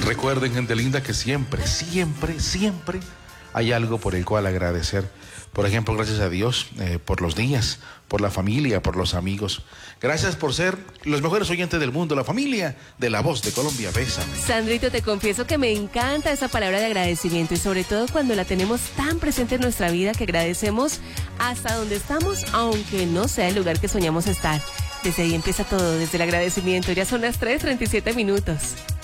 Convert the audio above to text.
Recuerden, gente linda, que siempre, siempre, siempre hay algo por el cual agradecer. Por ejemplo, gracias a Dios por los días, por la familia, por los amigos. Gracias por ser los mejores oyentes del mundo, la familia de La Voz de Colombia. Bésame. Sandrito, te confieso que me encanta esa palabra de agradecimiento y sobre todo cuando la tenemos tan presente en nuestra vida que agradecemos hasta donde estamos, aunque no sea el lugar que soñamos estar. Desde ahí empieza todo, desde el agradecimiento. Ya son las 3:37.